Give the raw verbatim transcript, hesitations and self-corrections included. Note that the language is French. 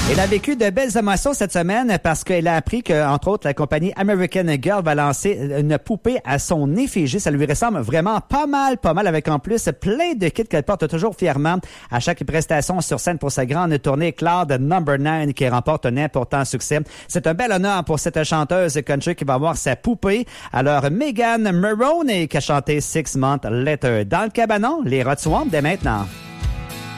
Elle a vécu de belles émotions cette semaine parce qu'elle a appris que, entre autres, la compagnie American Girl va lancer une poupée à son effigie. Ça lui ressemble vraiment pas mal, pas mal, avec en plus plein de kits qu'elle porte toujours fièrement à chaque prestation sur scène pour sa grande tournée Cloud Number neuf qui remporte un important succès. C'est un bel honneur pour cette chanteuse country qui va avoir sa poupée. Alors, Megan Maroney qui a chanté Six Months Later dans le cabanon, les Rod Swamp dès maintenant.